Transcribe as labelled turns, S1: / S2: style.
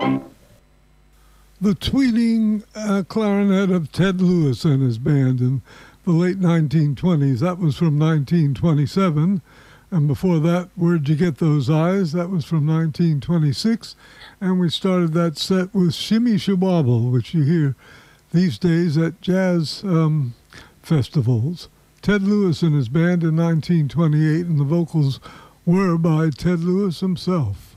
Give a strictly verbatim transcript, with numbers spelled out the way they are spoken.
S1: The tweeting uh, clarinet of Ted Lewis and his band in the late nineteen twenties. That was from nineteen twenty-seven. And before that, Where'd You Get Those Eyes? That was from nineteen twenty-six. And we started that set with Shimmy Shawabble, which you hear these days at jazz um, festivals. Ted Lewis and his band in nineteen twenty-eight, and the vocals were by Ted Lewis himself.